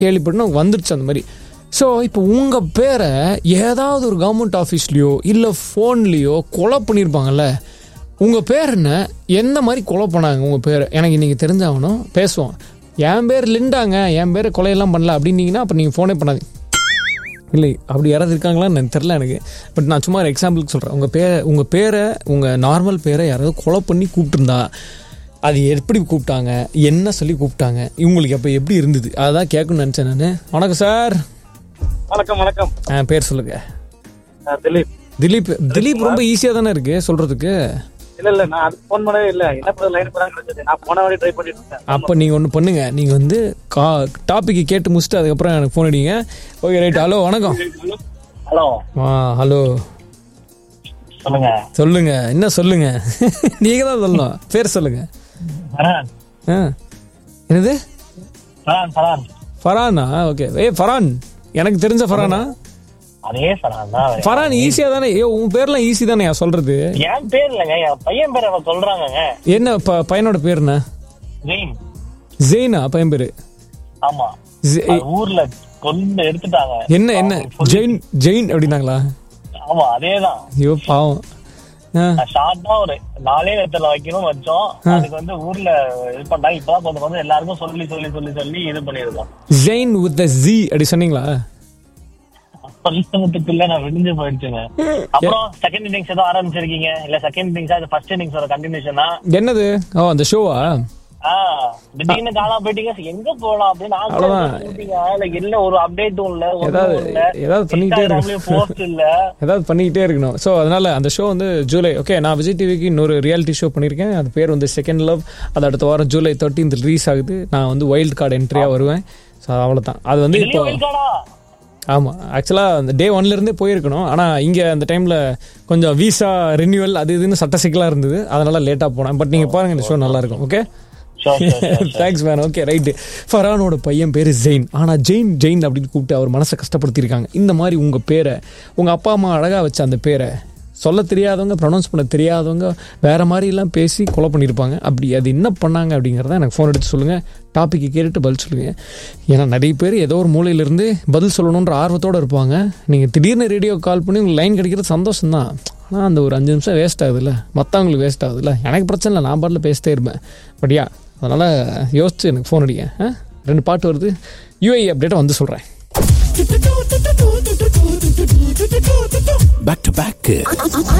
கேள்விப்பட்டு வந்துருச்சு அந்த மாதிரி. ஸோ இப்போ உங்கள் பேரை ஏதாவது ஒரு கவர்மெண்ட் ஆஃபீஸ்லேயோ இல்லை ஃபோன்லேயோ கொலை பண்ணியிருப்பாங்கல்ல, உங்கள் பேர் என்ன, எந்த மாதிரி கொலை பண்ணாங்க உங்கள் பேரை எனக்கு இன்றைக்கி தெரிஞ்சாகணும். பேசுவோம். என் பேர் லிண்டாங்க, என் பேர் கொலையெல்லாம் பண்ணல அப்படின்னீங்கன்னா அப்போ நீங்கள் ஃபோனே பண்ணாதீங்க. இல்லை அப்படி யாராவது இருக்காங்களான்னு எனக்கு தெரில எனக்கு. பட் நான் சும்மா ஒரு எக்ஸாம்பிளுக்கு சொல்கிறேன். உங்கள் பேரை உங்கள் நார்மல் பேரை யாராவது கொலை பண்ணி கூப்பிட்டுருந்தா அது எப்படி கூப்பிட்டாங்க, என்ன சொல்லி கூப்பிட்டாங்க, இவங்களுக்கு அப்போ எப்படி இருந்தது, அதான் கேட்கணும்னு நினச்சேன் நான். வணக்கம் சார். வணக்கம் வணக்கம். பேர் சொல்லுங்க. திலீப். திலீப். திலீப் ரொம்ப ஈஸியாக தானே இருக்கு சொல்கிறதுக்கு. இல்ல நான் அதுக்கு ஃபோன் பண்ணவே இல்லை. என்ன லைன் போறாங்க, நான் போன வாட்டி ட்ரை பண்ணிட்டு இருக்கேன். அப்போ நீங்கள் ஒன்று பண்ணுங்க, நீங்கள் வந்து டாபிக் கேட்டு முடிச்சுட்டு அதுக்கப்புறம் எனக்கு ஃபோன் அடிங்க. Okay right. ஹலோ வணக்கம். ஹலோ. ஹலோ சொல்லுங்க. சொல்லுங்க என்ன சொல்லுங்க. நீங்கள் தான் சொல்லணும். பேர் சொல்லுங்க. என்னது? ஃபரானா? ஓகே. ஃபரான் எனக்கு தெரிஞ்ச ஃபரானா? அதே ஃபரான் தான். ஃபரான் ஈஸியா தானே. உன் பேர்லாம் ஈஸி தானே சொல்றது. என் பேர் இல்லங்க, என் பையன் பேர் அவன் சொல்றாங்க. என்ன பையனோட பேர் என்ன? ஜெயின். ஜெயினா பையன் பேரு? ஆமா. ஊர்ல கொண்டு எடுத்துட்டாங்க. என்ன ஜெயின் ஜெயின் அப்படின்னாங்களா? ஆமா அதேதான். ஐயோ பாவம். ஷார்ட்டா ஒரு 4 இடத்துல வைக்கணும் வச்சோம். அதுக்கு வந்து ஊர்ல இது பண்ணாங்க. இப்பதான் கொஞ்சம் கொஞ்சம் எல்லாருக்கும் சொல்லி சொல்லி சொல்லி சொல்லி இது பண்ணிருக்கோம். ஜெயின் வித் தி ஜி அப்படி சொன்னீங்களா? பல்லத்துக்குள்ள நான் விடிஞ்சு போயிடுச்சுங்க. அப்புறம் செகண்ட் இன்னிங்ஸ் ஏதோ ஆரம்பிச்சிருக்கீங்க இல்ல? செகண்ட் இன்னிங்ஸ் அது ஃபர்ஸ்ட் இன்னிங்ஸோட கண்டினியூஷனா? என்னது? அந்த ஷோவா? திடீர்னு காணா போயிட்டீங்க, எங்க போலாம் அப்படின்னு இல்ல ஒரு அப்டேட்டும் இல்ல, ஏதாவது பண்ணிக்கிட்டே இருக்கணும். ஸோ அதனால அந்த ஷோ வந்து ஜூலை. ஓகே, நான் விஜய் டிவிக்கு இன்னொரு ரியாலிட்டி ஷோ பண்ணியிருக்கேன். அது பேர் வந்து செகண்ட் லவ். அது அடுத்த வாரம் ஜூலை 13 ரிலீஸ் ஆகுது. நான் வந்து வைல்டு கார்டு என்ட்ரியா வருவேன். ஸோ அவ்வளோதான். அது வந்து இப்போ ஆமாம் ஆக்சுவலாக அந்த டே 1லேருந்தே போயிருக்கணும். ஆனால் இங்கே அந்த டைமில் கொஞ்சம் விசா ரினியூவல் அது இதுன்னு சட்ட சிக்கலாக இருந்தது. அதனால் லேட்டாக போனேன். பட் நீங்கள் பாருங்கள், இந்த ஷோ நல்லாயிருக்கும். Okay thanks man. Okay right. ஃபரானோட பையன் பேர் ஜெயின். ஆனால் ஜெயின் ஜெயின் அப்படின்னு கூப்பிட்டு அவர் மனசை கஷ்டப்படுத்தியிருக்காங்க. இந்த மாதிரி உங்கள் பேரை உங்கள் அப்பா அம்மா அழகாக வச்ச அந்த பேரை சொல்ல தெரியாதவங்க, ப்ரொனவுன்ஸ் பண்ண தெரியாதவங்க வேறு மாதிரிலாம் பேசி கொலை பண்ணியிருப்பாங்க. அப்படி அது என்ன பண்ணாங்க அப்படிங்கிறத எனக்கு ஃபோன் எடுத்து சொல்லுங்கள். டாப்பிக்கு கேட்டுட்டு பதில் சொல்லுங்கள். ஏன்னா நிறைய பேர் ஏதோ ஒரு மூலையிலேருந்து பதில் சொல்லணுன்ற ஆர்வத்தோடு இருப்பாங்க. நீங்கள் திடீர்னு ரேடியோ கால் பண்ணி உங்களுக்கு லைன் கிடைக்கிறது சந்தோஷம்தான். ஆனால் அந்த ஒரு 5 நிமிஷம் வேஸ்ட் ஆகுதுல்ல, மற்றவங்களுக்கு வேஸ்ட் ஆகுதுல்ல. எனக்கு பிரச்சனை இல்லை, நான் பாட்டில் பேசிட்டே இருப்பேன். பட்யா அதனால் யோசிச்சு எனக்கு ஃபோன் அடிங்க. 2 பாட்டு வருது. யூஏ அப்டேட்டை வந்து சொல்கிறேன். Back to back.